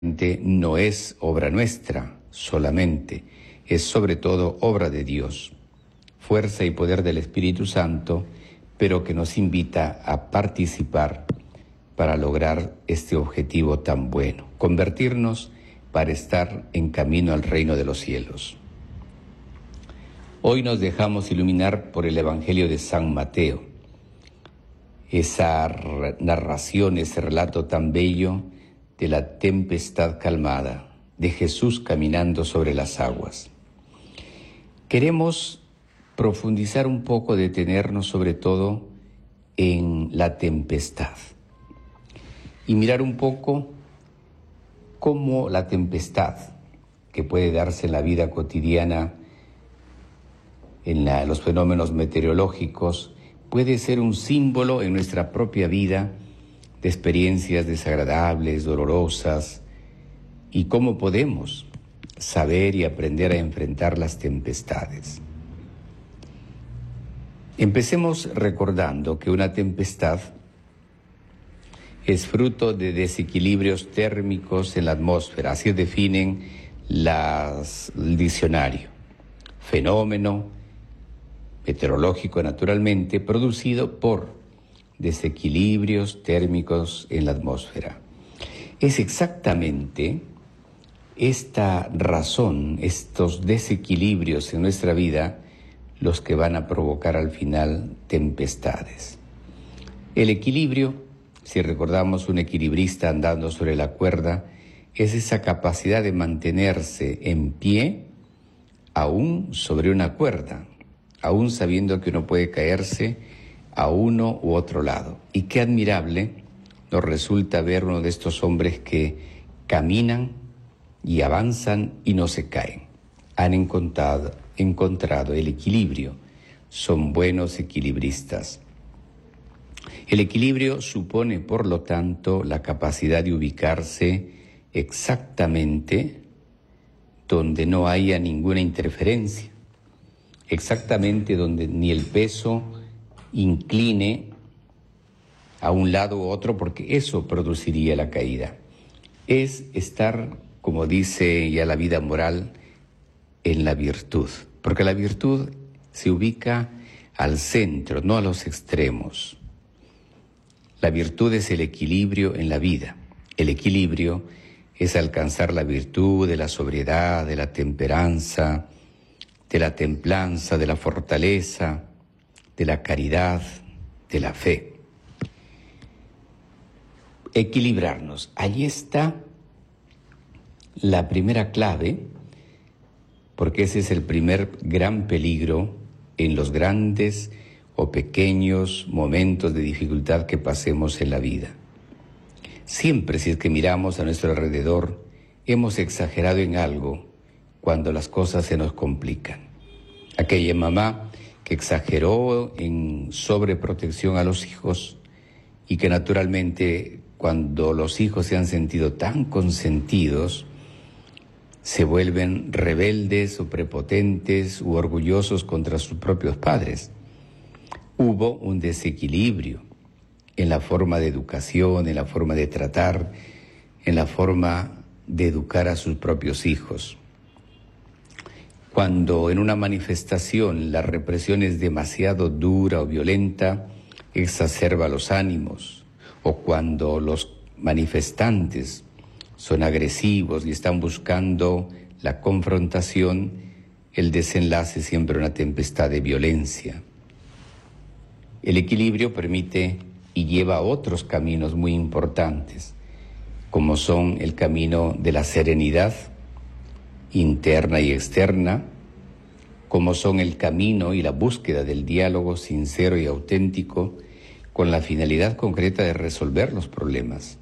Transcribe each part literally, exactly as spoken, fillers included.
no es obra nuestra solamente, es sobre todo obra de Dios, fuerza y poder del Espíritu Santo, pero que nos invita a participar para lograr este objetivo tan bueno, convertirnos para estar en camino al reino de los cielos. Hoy nos dejamos iluminar por el Evangelio de San Mateo, esa narración, ese relato tan bello de la tempestad calmada, de Jesús caminando sobre las aguas. Queremos profundizar un poco, detenernos sobre todo en la tempestad y mirar un poco cómo la tempestad que puede darse en la vida cotidiana, en la, los fenómenos meteorológicos, puede ser un símbolo en nuestra propia vida de experiencias desagradables, dolorosas, y cómo podemos saber y aprender a enfrentar las tempestades. Empecemos recordando que una tempestad es fruto de desequilibrios térmicos en la atmósfera, así definen las, el diccionario. Fenómeno meteorológico naturalmente producido por desequilibrios térmicos en la atmósfera. Es exactamente esta razón, estos desequilibrios en nuestra vida, los que van a provocar al final tempestades. El equilibrio, si recordamos un equilibrista andando sobre la cuerda, es esa capacidad de mantenerse en pie aún sobre una cuerda, aún sabiendo que uno puede caerse a uno u otro lado. Y qué admirable nos resulta ver uno de estos hombres que caminan y avanzan y no se caen. Han encontrado, encontrado el equilibrio, son buenos equilibristas. El equilibrio supone, por lo tanto, la capacidad de ubicarse exactamente donde no haya ninguna interferencia, exactamente donde ni el peso incline a un lado u otro, porque eso produciría la caída. Es estar, como dice ya la vida moral, en la virtud, porque la virtud se ubica al centro, no a los extremos. La virtud es el equilibrio en la vida. El equilibrio es alcanzar la virtud de la sobriedad, de la temperanza, de la templanza, de la fortaleza, de la caridad, de la fe. Equilibrarnos. Allí está la primera clave, porque ese es el primer gran peligro en los grandes o pequeños momentos de dificultad que pasemos en la vida. Siempre, si es que miramos a nuestro alrededor, hemos exagerado en algo cuando las cosas se nos complican. Aquella mamá que exageró en sobreprotección a los hijos y que naturalmente cuando los hijos se han sentido tan consentidos, se vuelven rebeldes o prepotentes u orgullosos contra sus propios padres. Hubo un desequilibrio en la forma de educación, en la forma de tratar, en la forma de educar a sus propios hijos. Cuando en una manifestación la represión es demasiado dura o violenta, exacerba los ánimos, o cuando los manifestantes son agresivos y están buscando la confrontación, el desenlace es siempre una tempestad de violencia. El equilibrio permite y lleva a otros caminos muy importantes, como son el camino de la serenidad interna y externa, como son el camino y la búsqueda del diálogo sincero y auténtico con la finalidad concreta de resolver los problemas.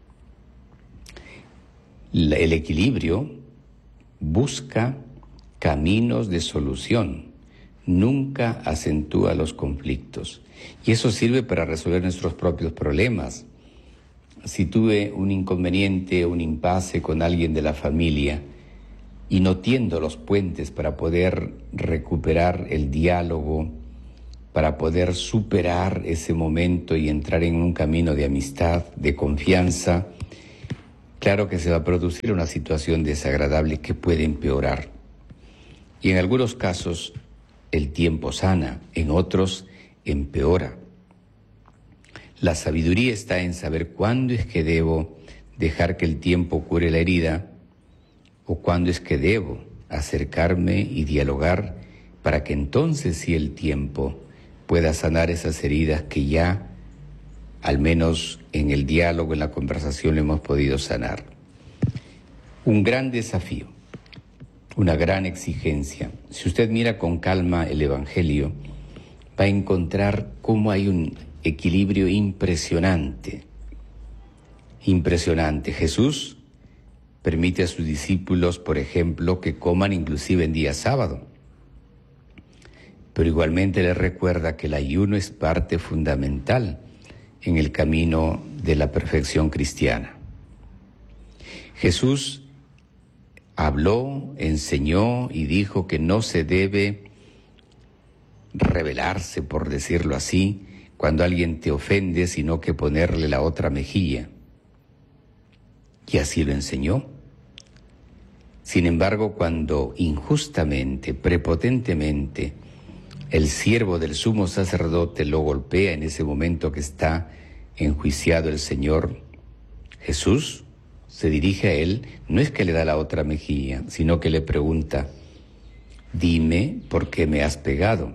El equilibrio busca caminos de solución, nunca acentúa los conflictos. Y eso sirve para resolver nuestros propios problemas. Si tuve un inconveniente, un impasse con alguien de la familia y no tiendo los puentes para poder recuperar el diálogo, para poder superar ese momento y entrar en un camino de amistad, de confianza, claro que se va a producir una situación desagradable que puede empeorar. Y en algunos casos el tiempo sana, en otros empeora. La sabiduría está en saber cuándo es que debo dejar que el tiempo cure la herida o cuándo es que debo acercarme y dialogar para que entonces sí el tiempo pueda sanar esas heridas que ya, al menos en el diálogo, en la conversación, hemos podido sanar. Un gran desafío, una gran exigencia. Si usted mira con calma el Evangelio, va a encontrar cómo hay un equilibrio impresionante. Impresionante. Jesús permite a sus discípulos, por ejemplo, que coman inclusive en día sábado. Pero igualmente les recuerda que el ayuno es parte fundamental en el camino de la perfección cristiana. Jesús habló, enseñó y dijo que no se debe rebelarse, por decirlo así, cuando alguien te ofende, sino que ponerle la otra mejilla. Y así lo enseñó. Sin embargo, cuando injustamente, prepotentemente, el siervo del sumo sacerdote lo golpea en ese momento que está enjuiciado el Señor, Jesús se dirige a él, no es que le da la otra mejilla, sino que le pregunta: dime por qué me has pegado.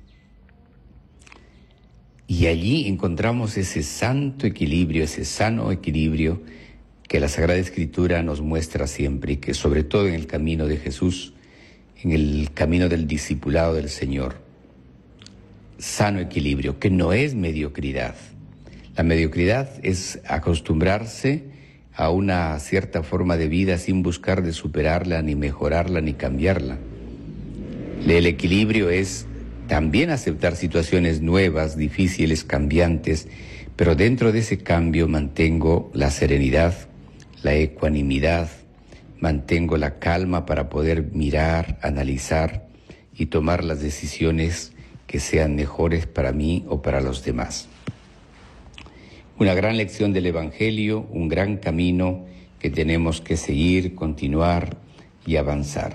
Y allí encontramos ese santo equilibrio, ese sano equilibrio que la Sagrada Escritura nos muestra siempre y que sobre todo en el camino de Jesús, en el camino del discipulado del Señor. Sano equilibrio, que no es mediocridad. La mediocridad es acostumbrarse a una cierta forma de vida sin buscar de superarla, ni mejorarla, ni cambiarla. El equilibrio es también aceptar situaciones nuevas, difíciles, cambiantes, pero dentro de ese cambio mantengo la serenidad, la ecuanimidad, mantengo la calma para poder mirar, analizar y tomar las decisiones que sean mejores para mí o para los demás. Una gran lección del Evangelio, un gran camino que tenemos que seguir, continuar y avanzar.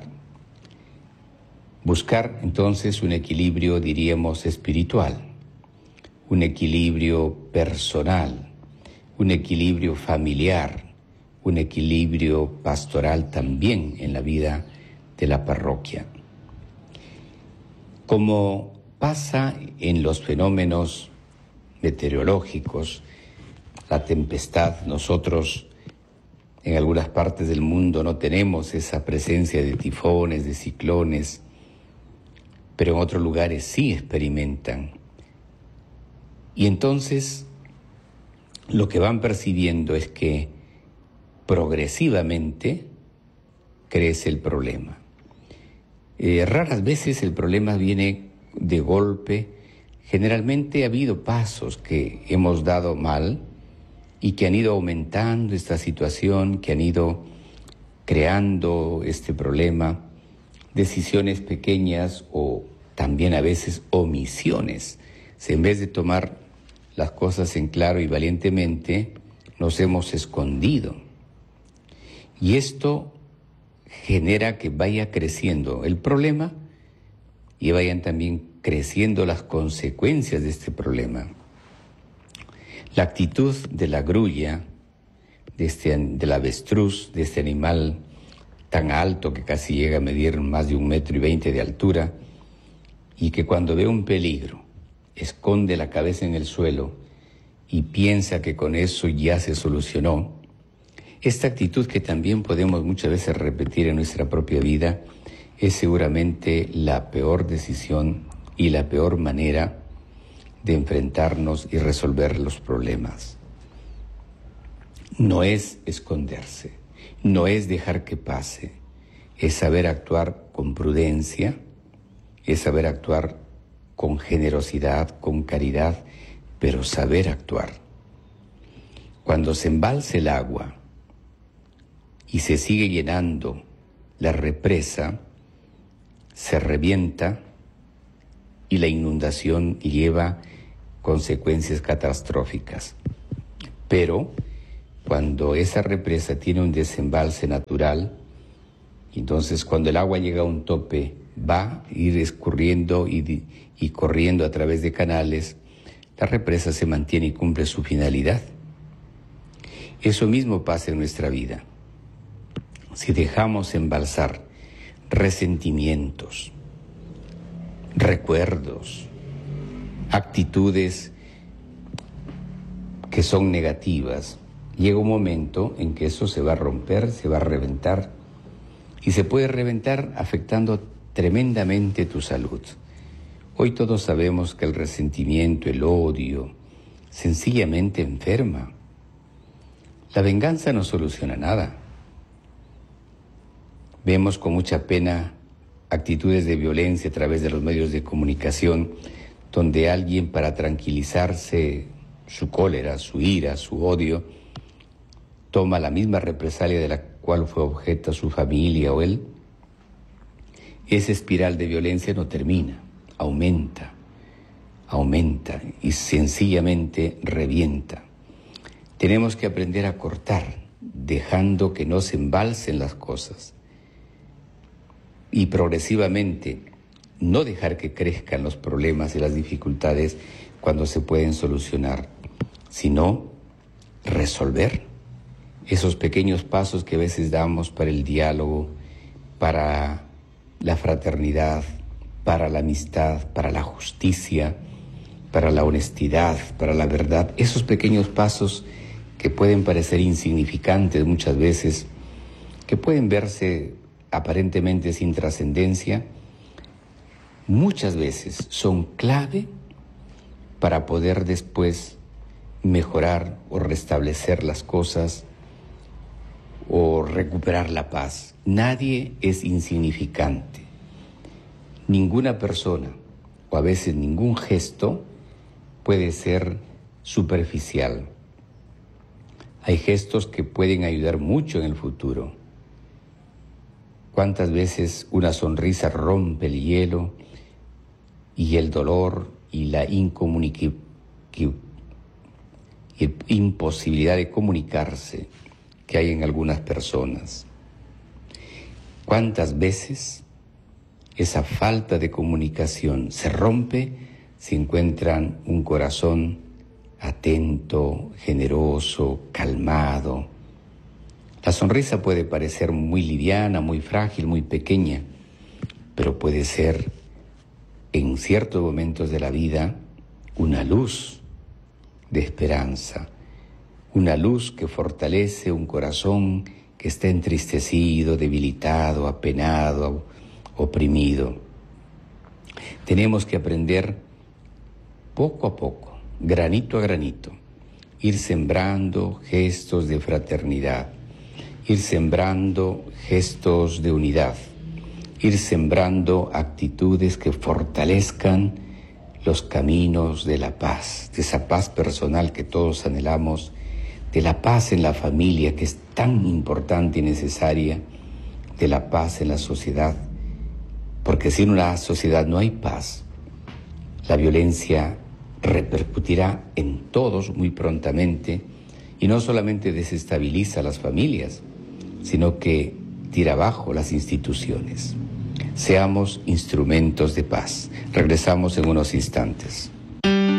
Buscar entonces un equilibrio, diríamos, espiritual, un equilibrio personal, un equilibrio familiar, un equilibrio pastoral también en la vida de la parroquia. Como pasa en los fenómenos meteorológicos, la tempestad, nosotros en algunas partes del mundo no tenemos esa presencia de tifones, de ciclones, pero en otros lugares sí experimentan. Y entonces lo que van percibiendo es que progresivamente crece el problema. Eh, raras veces el problema viene de golpe. Generalmente ha habido pasos que hemos dado mal y que han ido aumentando esta situación, que han ido creando este problema, decisiones pequeñas o también a veces omisiones. Si en vez de tomar las cosas en claro y valientemente, nos hemos escondido. Y esto genera que vaya creciendo el problema y vayan también creciendo las consecuencias de este problema. La actitud de la grulla, de este, del avestruz, de este animal tan alto que casi llega a medir más de un metro y veinte de altura, y que cuando ve un peligro, esconde la cabeza en el suelo y piensa que con eso ya se solucionó. Esta actitud que también podemos muchas veces repetir en nuestra propia vida es seguramente la peor decisión y la peor manera de enfrentarnos y resolver los problemas. No es esconderse, no es dejar que pase, es saber actuar con prudencia, es saber actuar con generosidad, con caridad, pero saber actuar. Cuando se embalse el agua y se sigue llenando la represa, se revienta y la inundación lleva consecuencias catastróficas. Pero cuando esa represa tiene un desembalse natural, entonces cuando el agua llega a un tope, va a ir escurriendo y, y corriendo a través de canales, la represa se mantiene y cumple su finalidad. Eso mismo pasa en nuestra vida. Si dejamos embalsar resentimientos, recuerdos, actitudes que son negativas, llega un momento en que eso se va a romper, se va a reventar, y se puede reventar afectando tremendamente tu salud. Hoy todos sabemos que el resentimiento, el odio, sencillamente enferma. La venganza no soluciona nada. Vemos con mucha pena actitudes de violencia a través de los medios de comunicación, donde alguien, para tranquilizarse su cólera, su ira, su odio, toma la misma represalia de la cual fue objeto su familia o él. Esa espiral de violencia no termina, aumenta, aumenta y sencillamente revienta. Tenemos que aprender a cortar, dejando que no se embalsen las cosas. Y progresivamente no dejar que crezcan los problemas y las dificultades cuando se pueden solucionar, sino resolver esos pequeños pasos que a veces damos para el diálogo, para la fraternidad, para la amistad, para la justicia, para la honestidad, para la verdad. Esos pequeños pasos que pueden parecer insignificantes muchas veces, que pueden verse aparentemente sin trascendencia, muchas veces son clave para poder después mejorar o restablecer las cosas o recuperar la paz. Nadie es insignificante. Ninguna persona, o a veces ningún gesto, puede ser superficial. Hay gestos que pueden ayudar mucho en el futuro. ¿Cuántas veces una sonrisa rompe el hielo y el dolor y la incomunic- y imposibilidad de comunicarse que hay en algunas personas? ¿Cuántas veces esa falta de comunicación se rompe si encuentran un corazón atento, generoso, calmado? La sonrisa puede parecer muy liviana, muy frágil, muy pequeña, pero puede ser en ciertos momentos de la vida una luz de esperanza, una luz que fortalece un corazón que está entristecido, debilitado, apenado, oprimido. Tenemos que aprender poco a poco, granito a granito, ir sembrando gestos de fraternidad, ir sembrando gestos de unidad, ir sembrando actitudes que fortalezcan los caminos de la paz, de esa paz personal que todos anhelamos, de la paz en la familia, que es tan importante y necesaria, de la paz en la sociedad, porque sin una sociedad no hay paz. La violencia repercutirá en todos muy prontamente y no solamente desestabiliza a las familias, sino que tira abajo las instituciones. Seamos instrumentos de paz. Regresamos en unos instantes.